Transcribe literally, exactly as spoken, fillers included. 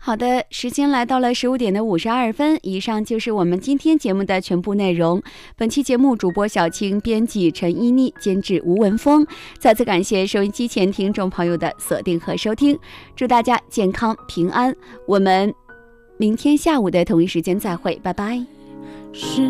好的，时间来到了十五点的五十二分，以上就是我们今天节目的全部内容。本期节目主播小青，编辑陈依妮，监制吴文峰。再次感谢收音机前听众朋友的锁定和收听，祝大家健康平安。我们明天下午的同一时间再会，拜拜。 是